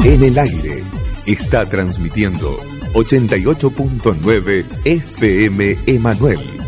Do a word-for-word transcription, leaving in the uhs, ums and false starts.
En el aire está transmitiendo ochenta y ocho punto nueve F M Emanuel.